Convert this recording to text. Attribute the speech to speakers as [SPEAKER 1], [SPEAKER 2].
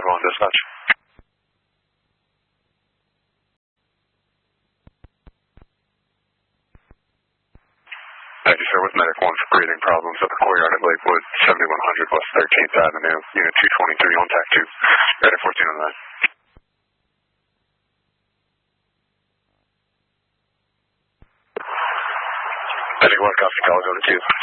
[SPEAKER 1] 5-1 dispatch. Thank you, sir. With Medic 1 for breathing problems at the courtyard at Lakewood, 7100 West 13th Avenue, Unit 223 on TAC 2. Ready 14 on that. Medic 1, copy, calls over to you.